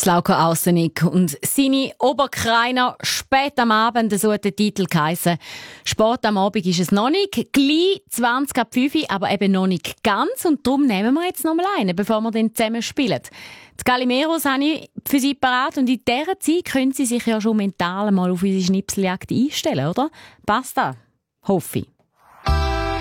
Slauka Aussenig und seine Oberkreiner spät am Abend, so hat der Titel geheissen. Spät am Abend ist es noch nicht, gleich 20 ab 5, aber eben noch nicht ganz und darum nehmen wir jetzt noch mal einen, bevor wir dann zusammen spielen. Die Galimeros habe ich für Sie parat und in dieser Zeit können Sie sich ja schon mental mal auf unsere Schnipseljagd einstellen, oder? Passt das? Hoffe ich.